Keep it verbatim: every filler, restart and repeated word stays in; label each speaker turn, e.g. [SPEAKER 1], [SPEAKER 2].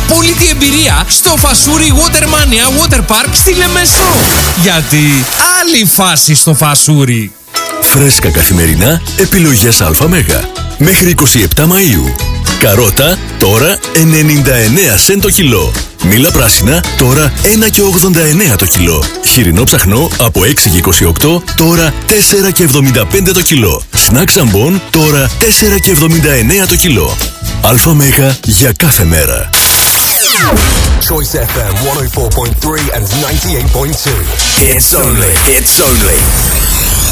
[SPEAKER 1] απόλυτη εμπειρία στο Φασούρι Watermania Water Park στη Λεμεσό. Γιατί άλλη φάση στο Φασούρι.
[SPEAKER 2] Φρέσκα καθημερινά, επιλογές ΑΜ. Μέχρι εικοστή εβδόμη Μαΐου. Καρότα, τώρα ενενήντα εννέα σεντ το κιλό. Μήλα πράσινα, τώρα ένα και ογδόντα εννέα το κιλό. Χοιρινό ψαχνό από έξι και είκοσι οκτώ, τώρα τέσσερα και εβδομήντα πέντε το κιλό. Σνακ ζαμπόν, τώρα τέσσερα και εβδομήντα εννέα το κιλό. ΑΜ για κάθε μέρα.
[SPEAKER 3] Choice εφ εμ εκατό τέσσερα κόμμα τρία and ninety-eight point two. It's only, it's only